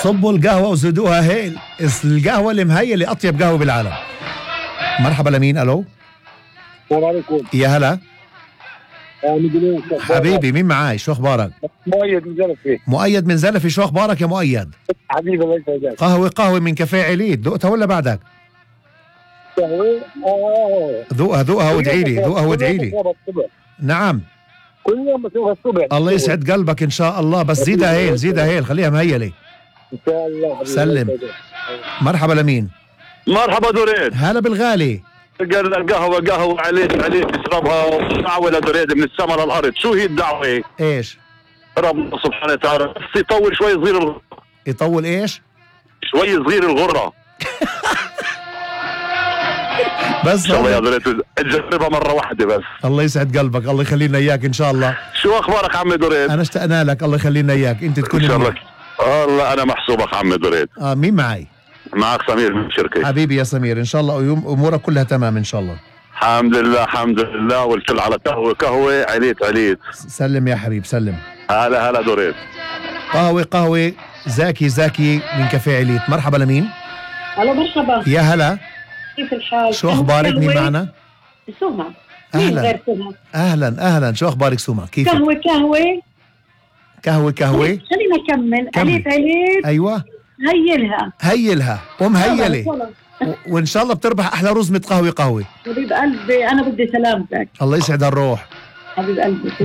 صبوا القهوة وزيدوها هيل، القهوة المهيلة أطيب قهوة بالعالم. مرحبا لمين؟ ألو. السلام عليكم. يا هلا حبيبي، مين معاي؟ شو أخبارك؟ مؤيد من زلفي. مؤيد من زلفي، شو أخبارك يا مؤيد؟ حبيبي الله يسعدك. قهوة من كافيه عليت، دقتها ولا بعدك؟ قهوة ذوقها وادعي لي، ذوقها وادعي لي. نعم كل يوم بشوفها الصبح. الله يسعد قلبك إن شاء الله، بس زيدها هيل، زيدها هيل، خليها مهيلة ان شاء الله. سلم. مرحبا لمين؟ مرحبا دريد. هلا بالغالي. قال لك قهوة عليك اشربها ودعوة لدريد من السماء للأرض. شو هي الدعوة؟ ايش؟ ربنا سبحانه وتعالى بس يطول شوي صغير الغرة. يطول ايش؟ شوي صغير الغرة. بس ان شاء الله يا دريد تجربها مرة واحدة بس. الله يسعد قلبك، الله يخلينا اياك ان شاء الله. شو اخبارك عمي دريد؟ انا اشتقنا لك، الله يخلينا اياك، انت تكون ان شاء الله. منيح. والله انا محسوبك عمي دريد. مين معي؟ معك سمير من الشركة. حبيبي يا سمير، ان شاء الله امورك كلها تمام ان شاء الله. الحمد لله الحمد لله، والكل على قهوة عليت. سلم يا حبيب سلم. هلا دريد. قهوة زاكي من كافيه عليت. مرحبا لمين؟ الو مرحبا. يا هلا، كيف الحال؟ شو اخبارك؟ مين معنا؟ سمع. مين غير سمع؟ اهلا، شو اخبارك سمع؟ كيف؟ قهوة خلينا نكمل. عليت ايوه هيلها ومهيلة وان شاء الله بتربح احلى رزمة قهوة. حبيب قلبي انا بدي سلامتك. الله يسعد الروح. حبيب قلبي